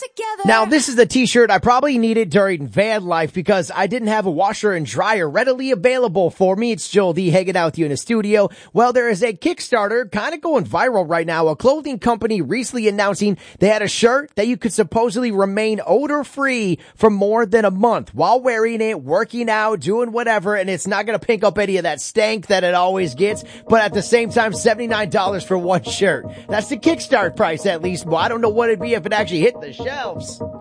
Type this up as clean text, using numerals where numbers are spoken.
Now, this is the t-shirt I probably needed during van life because I didn't have a washer and dryer readily available for me. It's Joel D hanging out with you in the studio. Well, there is a Kickstarter kind of going viral right now. A clothing company recently announcing they had a shirt that you could supposedly remain odor-free for more than a month while wearing it, working out, doing whatever, and it's not going to pick up any of that stank that it always gets, but at the same time, $79 for one shirt. That's the Kickstarter price, at least. Well, I don't know what it'd be if it actually hit the shelves.